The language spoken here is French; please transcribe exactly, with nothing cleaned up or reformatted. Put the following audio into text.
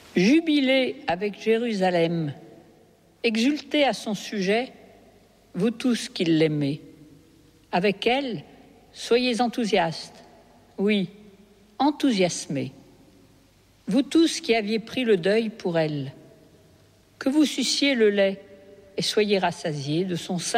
Jubilez avec Jérusalem, exultez à son sujet, vous tous qui l'aimez. Avec elle, soyez enthousiastes, oui, enthousiasmés. Vous tous qui aviez pris le deuil pour elle, que vous suciez le lait et soyez rassasiés de son sein